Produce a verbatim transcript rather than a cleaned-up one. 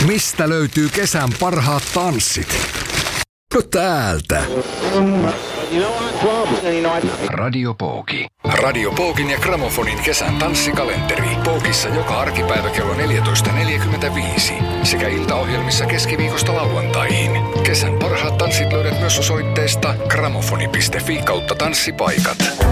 Mistä löytyy kesän parhaat tanssit? No täältä. Radio Pooki. Radio Pookin ja Gramofonin kesän tanssikalenteri. Pookissa joka arkipäivä kello neljätoista neljäkymmentäviisi. Sekä iltaohjelmissa keskiviikosta lauantaihin. Kesän parhaat tanssit löydät myös osoitteesta gramofoni piste fi kautta tanssipaikat.